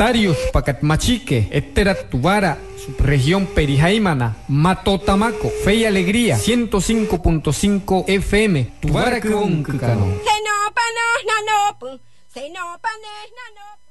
Tarius Pacatmachique, Etterat Tubara, subregión Perijaimana, Matotamaco, Fe y Alegría, 105.5 FM, Tubara Kukano. Se no panes, no, no, se no panes, no, no.